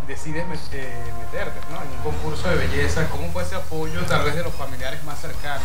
decides meterte, ¿no?, en un concurso de belleza, ¿cómo fue ese apoyo tal vez de los familiares más cercanos,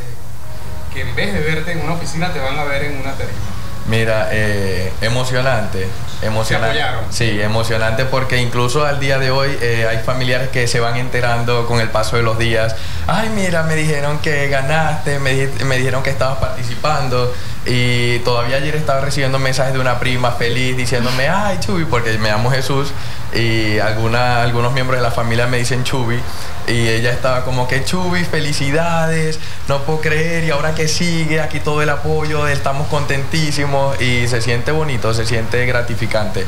que en vez de verte en una oficina te van a ver en una tarima? Mira, emocionante. ¿Se apoyaron? Sí, emocionante, porque incluso al día de hoy hay familiares que se van enterando con el paso de los días. Ay, mira, me dijeron que ganaste, me dijeron que estabas participando, y todavía ayer estaba recibiendo mensajes de una prima feliz diciéndome, ay, Chubi, porque me llamo Jesús, y algunos miembros de la familia me dicen Chubi, y ella estaba como que, Chubi, felicidades, no puedo creer, y ahora que sigue, aquí todo el apoyo, estamos contentísimos, y se siente bonito, se siente gratificante,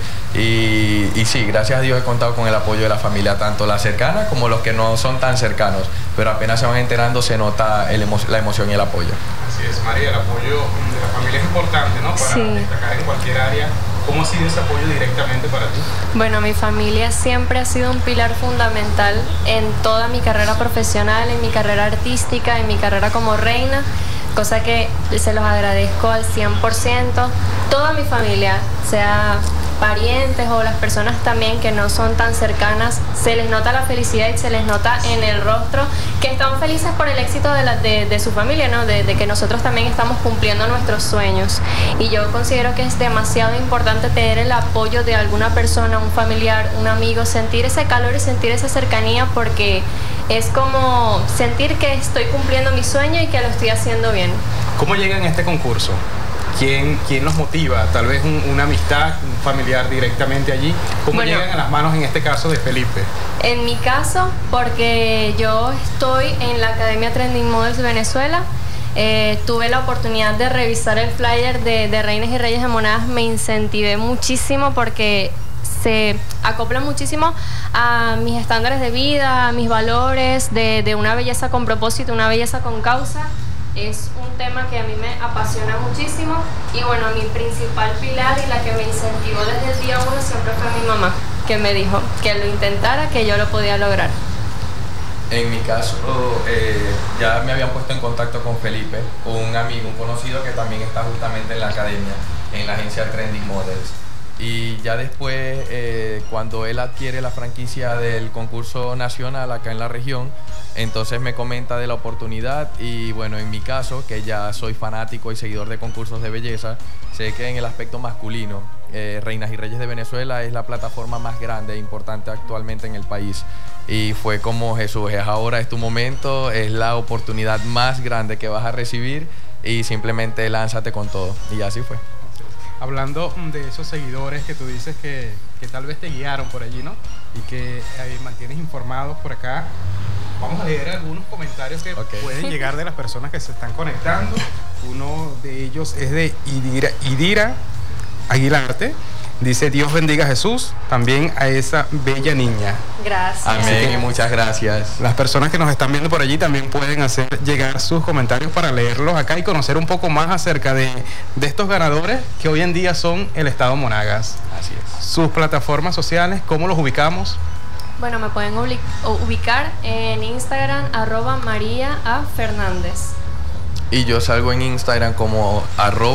y sí, gracias a Dios he contado con el apoyo de la familia, tanto la cercana como los que no son tan cercanos, pero apenas se van enterando se nota la emoción y el apoyo. Así es, María, el apoyo de la familia es importante, ¿no?, para destacar en cualquier área. ¿Cómo ha sido ese apoyo directamente para ti? Bueno, mi familia siempre ha sido un pilar fundamental en toda mi carrera profesional, en mi carrera artística, en mi carrera como reina, cosa que se los agradezco al 100%. Toda mi familia, sea parientes o las personas también que no son tan cercanas, se les nota la felicidad y se les nota en el rostro que están felices por el éxito de su familia, ¿no? De que nosotros también estamos cumpliendo nuestros sueños. Y yo considero que es demasiado importante tener el apoyo de alguna persona, un familiar, un amigo, sentir ese calor y sentir esa cercanía, porque es como sentir que estoy cumpliendo mi sueño y que lo estoy haciendo bien. ¿Cómo llegan a este concurso? ¿Quién los motiva? Tal vez una amistad, un familiar directamente allí. ¿Cómo llegan a las manos en este caso de Felipe? En mi caso, porque yo estoy en la Academia Trending Models de Venezuela, tuve la oportunidad de revisar el flyer de Reinas y Reyes de Monadas, me incentivé muchísimo porque se acopla muchísimo a mis estándares de vida, a mis valores de una belleza con propósito, una belleza con causa. Es un tema que a mí me apasiona muchísimo y bueno, mi principal pilar y la que me incentivó desde el día 1 siempre fue mi mamá, que me dijo que lo intentara, que yo lo podía lograr. En mi caso, ya me habían puesto en contacto con Felipe, un amigo, un conocido que también está justamente en la academia, en la agencia Trending Models. Y ya después, cuando él adquiere la franquicia del concurso nacional acá en la región, entonces me comenta de la oportunidad y bueno, en mi caso, que ya soy fanático y seguidor de concursos de belleza, sé que en el aspecto masculino, Reinas y Reyes de Venezuela es la plataforma más grande e importante actualmente en el país. Y fue como, Jesús, es ahora, es tu momento, es la oportunidad más grande que vas a recibir y simplemente lánzate con todo. Y así fue. Hablando de esos seguidores que tú dices que tal vez te guiaron por allí, ¿no?, y que mantienes informados por acá, vamos a leer algunos comentarios que pueden llegar de las personas que se están conectando. Uno de ellos es de Idira Aguilarte. Dice: Dios bendiga a Jesús, también a esa bella niña. Gracias. Amén y muchas gracias. Las personas que nos están viendo por allí también pueden hacer llegar sus comentarios para leerlos acá y conocer un poco más acerca de estos ganadores que hoy en día son el Estado Monagas. Así es. Sus plataformas sociales, ¿cómo los ubicamos? Bueno, me pueden ubicar en Instagram, @María A. Fernández. Y yo salgo en Instagram como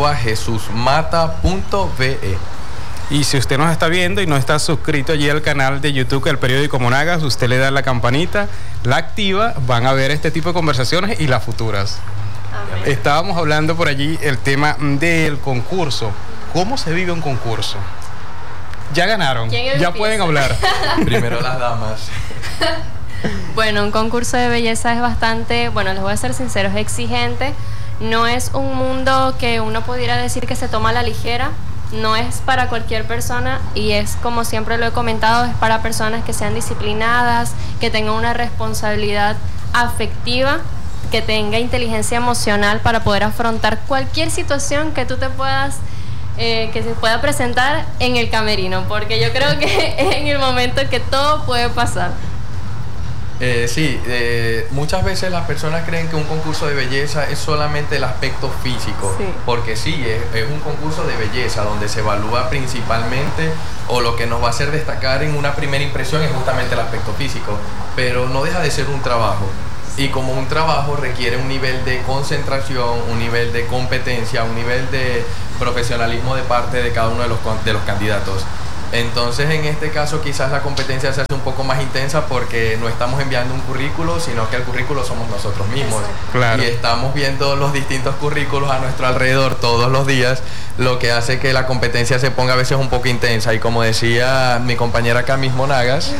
@jesusmata.ve. Y si usted nos está viendo y no está suscrito allí al canal de YouTube del periódico Monagas, usted le da la campanita, la activa, van a ver este tipo de conversaciones y las futuras. Amén. Estábamos hablando por allí el tema del concurso. ¿Cómo se vive un concurso? Ya ganaron, ya pueden hablar. Primero las damas. Bueno, un concurso de belleza es bastante, bueno, les voy a ser sinceros, es exigente. No es un mundo que uno pudiera decir que se toma a la ligera. No es para cualquier persona y es, como siempre lo he comentado, es para personas que sean disciplinadas, que tengan una responsabilidad afectiva, que tenga inteligencia emocional para poder afrontar cualquier situación que tú te puedas, que se pueda presentar en el camerino, porque yo creo que es en el momento que todo puede pasar. Sí, muchas veces las personas creen que un concurso de belleza es solamente el aspecto físico, Sí. porque sí, es un concurso de belleza donde se evalúa principalmente, o lo que nos va a hacer destacar en una primera impresión es justamente el aspecto físico, pero no deja de ser un trabajo. Y como un trabajo requiere un nivel de concentración, un nivel de competencia, un nivel de profesionalismo de parte de cada uno de los candidatos. Entonces, en este caso, quizás la competencia se hace un poco más intensa porque no estamos enviando un currículo, sino que el currículo somos nosotros mismos. Claro. Y estamos viendo los distintos currículos a nuestro alrededor todos los días, lo que hace que la competencia se ponga a veces un poco intensa. Y como decía mi compañera acá mismo, Nagas,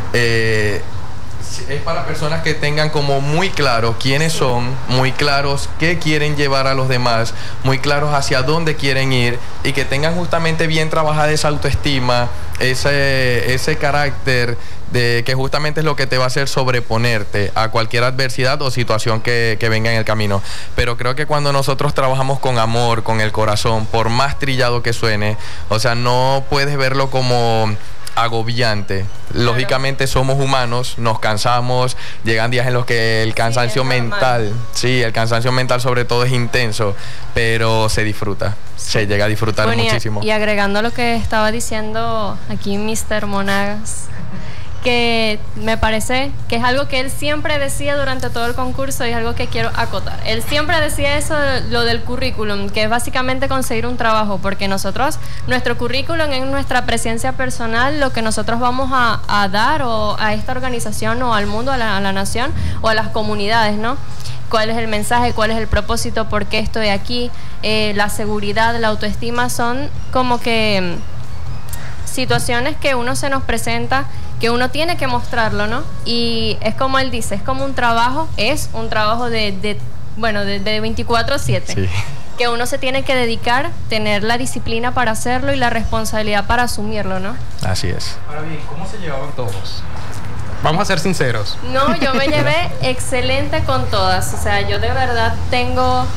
es para personas que tengan como muy claro quiénes son, muy claros qué quieren llevar a los demás, muy claros hacia dónde quieren ir y que tengan justamente bien trabajada esa autoestima, ese carácter de que justamente es lo que te va a hacer sobreponerte a cualquier adversidad o situación que venga en el camino. Pero creo que cuando nosotros trabajamos con amor, con el corazón, por más trillado que suene, o sea, no puedes verlo como agobiante. Lógicamente somos humanos, nos cansamos, llegan días en los que el cansancio mental, el cansancio mental sobre todo es intenso, pero se disfruta, se llega a disfrutar muchísimo. Y agregando lo que estaba diciendo aquí Mr. Monagas, que me parece que es algo que él siempre decía durante todo el concurso y es algo que quiero acotar. Él siempre decía eso, lo del currículum, que es básicamente conseguir un trabajo, porque nosotros, nuestro currículum es nuestra presencia personal, lo que nosotros vamos a dar o a esta organización o al mundo, a la nación o a las comunidades, ¿no? ¿Cuál es el mensaje? ¿Cuál es el propósito? ¿Por qué estoy aquí? La seguridad, la autoestima son como que situaciones que uno se nos presenta, que uno tiene que mostrarlo, ¿no? Y es como él dice, es como un trabajo, de 24/7. Sí. Que uno se tiene que dedicar, tener la disciplina para hacerlo y la responsabilidad para asumirlo, ¿no? Así es. Ahora bien, ¿cómo se llevaban todos? Vamos a ser sinceros. No, yo me llevé excelente con todas. O sea, yo de verdad tengo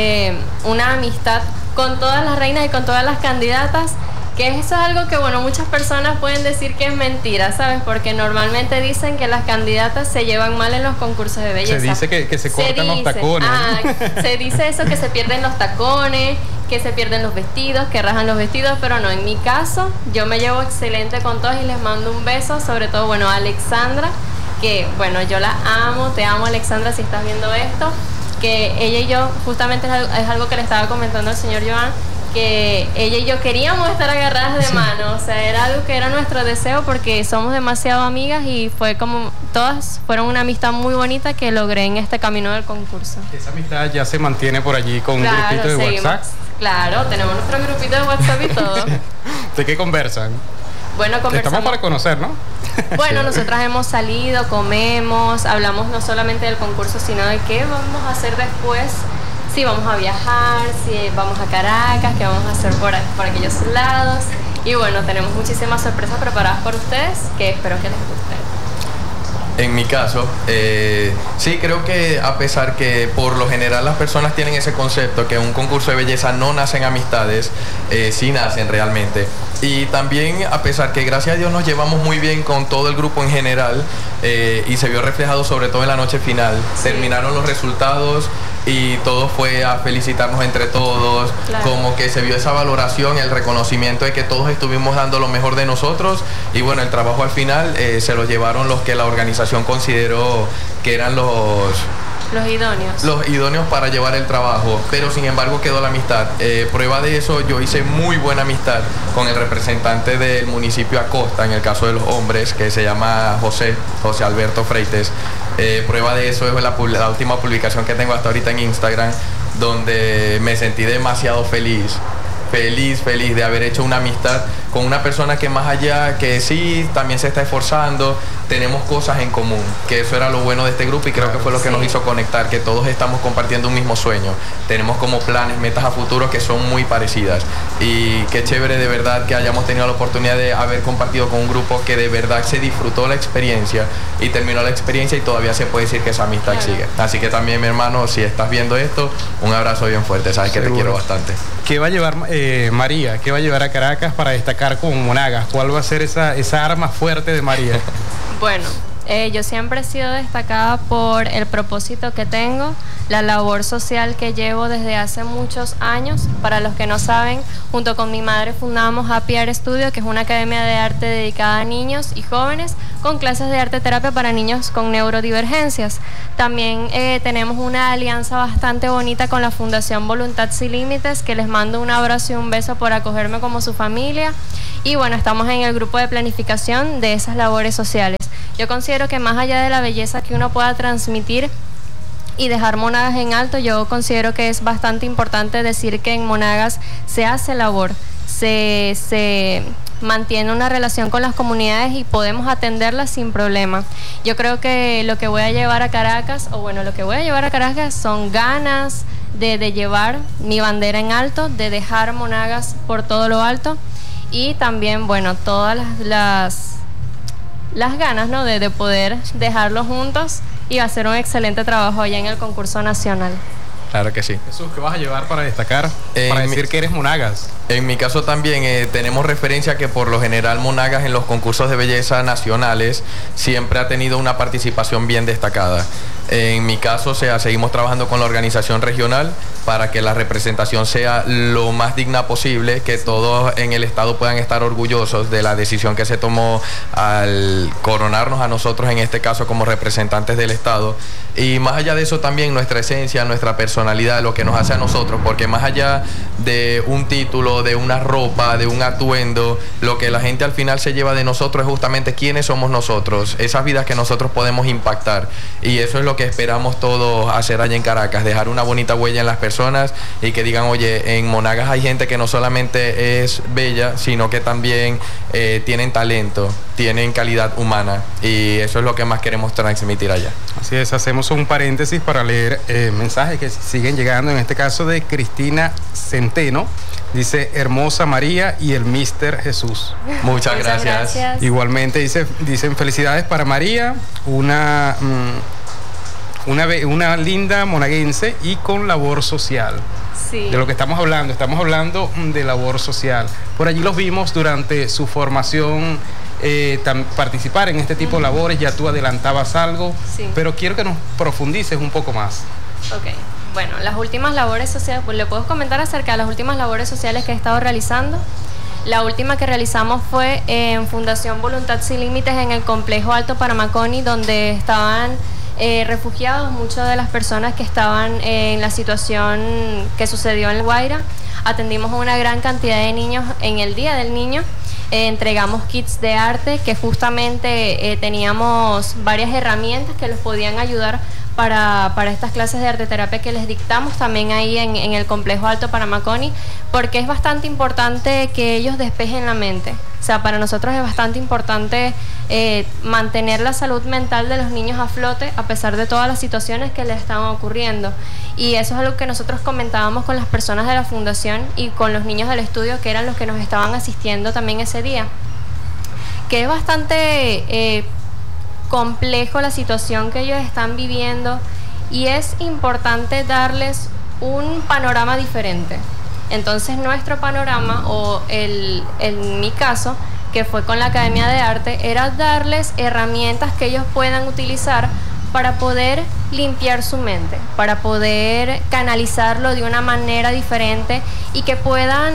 una amistad con todas las reinas y con todas las candidatas, que eso es algo que, bueno, muchas personas pueden decir que es mentira, ¿sabes? Porque normalmente dicen que las candidatas se llevan mal en los concursos de belleza. Se dice que se cortan los tacones. Se dice eso, que se pierden los tacones, que se pierden los vestidos, que rajan los vestidos, pero no, en mi caso, yo me llevo excelente con todos y les mando un beso, sobre todo, bueno, a Alexandra, que, bueno, yo la amo, te amo, Alexandra, si estás viendo esto, que ella y yo, justamente es algo que le estaba comentando al señor Joan, que ella y yo queríamos estar agarradas de mano, o sea, era algo que era nuestro deseo porque somos demasiado amigas y fue como, todas fueron una amistad muy bonita que logré en este camino del concurso. Esa amistad ya se mantiene por allí con un grupito de WhatsApp. Claro, tenemos nuestro grupito de WhatsApp y todo. ¿De qué conversan? Bueno, conversamos. Estamos para conocer, ¿no? Bueno, nosotras hemos salido, comemos, hablamos no solamente del concurso, sino de qué vamos a hacer después. Si vamos a viajar, si vamos a Caracas, qué vamos a hacer por aquellos lados. Y bueno, tenemos muchísimas sorpresas preparadas por ustedes que espero que les gusten. En mi caso, sí creo que a pesar que por lo general las personas tienen ese concepto que un concurso de belleza no nacen amistades, sí nacen realmente. Y también a pesar que gracias a Dios nos llevamos muy bien con todo el grupo en general y se vio reflejado sobre todo en la noche final. Sí. Terminaron los resultados y todo fue a felicitarnos entre todos, claro. Como que se vio esa valoración, el reconocimiento de que todos estuvimos dando lo mejor de nosotros y bueno, el trabajo al final se lo llevaron los que la organización consideró que eran los idóneos. Los idóneos para llevar el trabajo, pero sin embargo quedó la amistad. Prueba de eso, yo hice muy buena amistad con el representante del municipio Acosta, en el caso de los hombres, que se llama José Alberto Freites. Prueba de eso es la última publicación que tengo hasta ahorita en Instagram, donde me sentí demasiado feliz de haber hecho una amistad con una persona que más allá que sí, también se está esforzando, tenemos cosas en común, que eso era lo bueno de este grupo y creo que fue lo que nos hizo conectar, que todos estamos compartiendo un mismo sueño, tenemos como planes, metas a futuro que son muy parecidas y qué chévere de verdad que hayamos tenido la oportunidad de haber compartido con un grupo que de verdad se disfrutó la experiencia y terminó la experiencia y todavía se puede decir que esa amistad sigue. Así que también, mi hermano, si estás viendo esto, un abrazo bien fuerte, sabes que te quiero bastante. ¿Qué va a llevar María? ¿Qué va a llevar a Caracas para destacar como Monagas? ¿Cuál va a ser esa arma fuerte de María? Bueno, yo siempre he sido destacada por el propósito que tengo, la labor social que llevo desde hace muchos años. Para los que no saben, junto con mi madre fundamos Happy Art Studio, que es una academia de arte dedicada a niños y jóvenes con clases de arte terapia para niños con neurodivergencias. También tenemos una alianza bastante bonita con la Fundación Voluntad Sin Límites, que les mando un abrazo y un beso por acogerme como su familia. Y bueno, estamos en el grupo de planificación de esas labores sociales. Yo considero que más allá de la belleza que uno pueda transmitir y dejar Monagas en alto, yo considero que es bastante importante decir que en Monagas se hace labor, se mantiene una relación con las comunidades y podemos atenderlas sin problema. Yo creo que lo que voy a llevar a Caracas, son ganas de llevar mi bandera en alto, de dejar Monagas por todo lo alto y también, bueno, todas las ganas, ¿no?, de poder dejarlo juntos y hacer un excelente trabajo allá en el concurso nacional. Claro que sí. Jesús, ¿qué vas a llevar para destacar? Para decir que eres Monagas. En mi caso también tenemos referencia que por lo general Monagas en los concursos de belleza nacionales siempre ha tenido una participación bien destacada. En mi caso, seguimos trabajando con la organización regional para que la representación sea lo más digna posible, que todos en el estado puedan estar orgullosos de la decisión que se tomó al coronarnos a nosotros, en este caso como representantes del estado. Y más allá de eso también nuestra esencia, nuestra personalidad, lo que nos hace a nosotros, porque más allá de un título, de una ropa, de un atuendo, lo que la gente al final se lleva de nosotros es justamente quiénes somos nosotros, esas vidas que nosotros podemos impactar. Y eso es lo que esperamos todos hacer allá en Caracas, dejar una bonita huella en las personas y que digan, oye, en Monagas hay gente que no solamente es bella, sino que también tienen talento, tienen calidad humana, y eso es lo que más queremos transmitir allá. Así es, hacemos un paréntesis para leer mensajes que siguen llegando, en este caso de Cristina Centeno. Dice, hermosa María y el Mister Jesús. Muchas gracias. Igualmente dicen felicidades para María, una linda monaguense y con labor social. Sí. De lo que estamos hablando de labor social. Por allí los vimos durante su formación participar en este tipo de labores, ya tú adelantabas algo, sí, pero quiero que nos profundices un poco más. Ok, bueno, las últimas labores sociales, pues le puedo comentar acerca de las últimas labores sociales que he estado realizando. La última que realizamos fue en Fundación Voluntad Sin Límites en el complejo Alto Paramaconi, donde estaban refugiados muchas de las personas que estaban en la situación que sucedió en El Guaira. Atendimos a una gran cantidad de niños en el Día del Niño. Entregamos kits de arte que justamente teníamos varias herramientas que los podían ayudar para estas clases de arte terapia que les dictamos también ahí en el complejo Alto Paramaconi, porque es bastante importante que ellos despejen la mente. O sea, para nosotros es bastante importante mantener la salud mental de los niños a flote a pesar de todas las situaciones que les estaban ocurriendo. Y eso es algo que nosotros comentábamos con las personas de la fundación y con los niños del estudio, que eran los que nos estaban asistiendo también ese día. Que es bastante complejo la situación que ellos están viviendo y es importante darles un panorama diferente. Entonces nuestro panorama, o en mi caso, que fue con la Academia de Arte, era darles herramientas que ellos puedan utilizar para poder limpiar su mente, para poder canalizarlo de una manera diferente y que puedan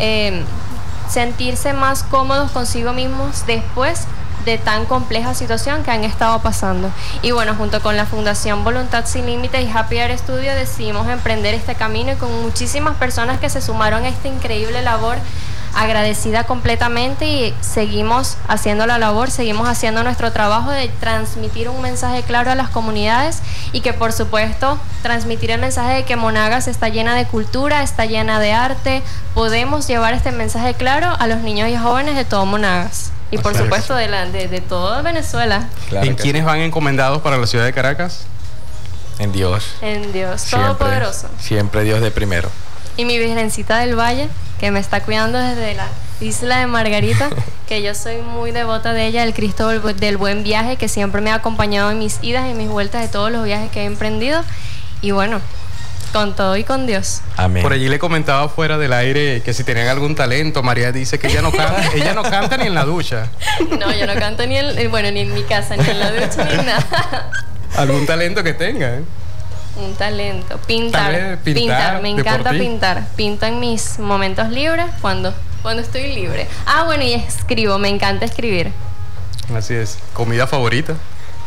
sentirse más cómodos consigo mismos después de tan compleja situación que han estado pasando. Y bueno, junto con la Fundación Voluntad Sin Límites y Happy Art Studio decidimos emprender este camino, y con muchísimas personas que se sumaron a esta increíble labor, agradecida completamente, y seguimos haciendo la labor, seguimos haciendo nuestro trabajo de transmitir un mensaje claro a las comunidades, y que por supuesto transmitir el mensaje de que Monagas está llena de cultura, está llena de arte. Podemos llevar este mensaje claro a los niños y jóvenes de todo Monagas. Y por supuesto de toda Venezuela. Claro. ¿En quiénes van encomendados para la ciudad de Caracas? En Dios. En Dios, todopoderoso. Siempre Dios de primero. Y mi Virgencita del Valle, que me está cuidando desde la isla de Margarita, que yo soy muy devota de ella, el Cristo del Buen Viaje, que siempre me ha acompañado en mis idas y mis vueltas de todos los viajes que he emprendido. Y bueno, con todo y con Dios. Amén. Por allí le comentaba fuera del aire que si tenían algún talento. María dice que ella no canta ni en la ducha. No, yo no canto ni en mi casa, ni en la ducha, ni nada. ¿Algún talento que tenga? Un talento. Pintar. Me encanta pintar. Pinto en mis momentos libres cuando estoy libre. Ah, bueno, y escribo. Me encanta escribir. Así es. ¿Comida favorita?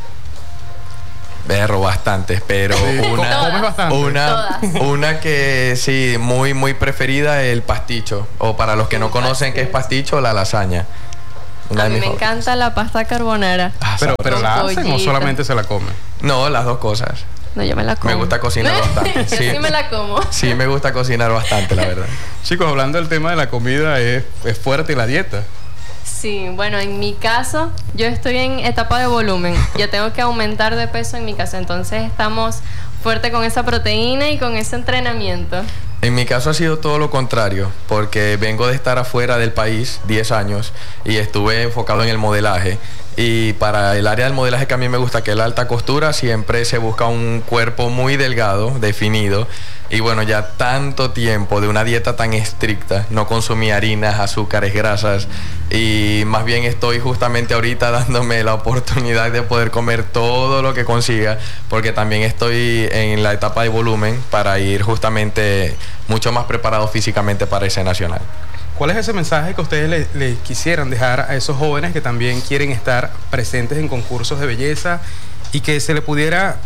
Berro, bastantes, pero Sí. Todas. bastante. una que sí, muy, muy preferida, el pasticho. O para los que no conocen qué es pasticho, la lasaña. Una A de mí mis me favoritas. encanta la pasta carbonara. Pero Con la hacen o pollito. solamente se la comen. No, las dos cosas. No, yo me la como. Me gusta cocinar bastante. Yo sí me la como. Sí, me gusta cocinar bastante, la verdad. Chicos, hablando del tema de la comida, es fuerte la dieta. Sí, bueno, en mi caso, yo estoy en etapa de volumen. Yo tengo que aumentar de peso en mi caso. Entonces estamos fuerte con esa proteína y con ese entrenamiento. En mi caso ha sido todo lo contrario, porque vengo de estar afuera del país 10 años y estuve enfocado en el modelaje. Y para el área del modelaje que a mí me gusta, que es la alta costura, siempre se busca un cuerpo muy delgado, definido. Y bueno, ya tanto tiempo de una dieta tan estricta, no consumí harinas, azúcares, grasas. Y más bien estoy justamente ahorita dándome la oportunidad de poder comer todo lo que consiga, porque también estoy en la etapa de volumen para ir justamente mucho más preparado físicamente para ese nacional. ¿Cuál es ese mensaje que ustedes le quisieran dejar a esos jóvenes que también quieren estar presentes en concursos de belleza y que se le pudiera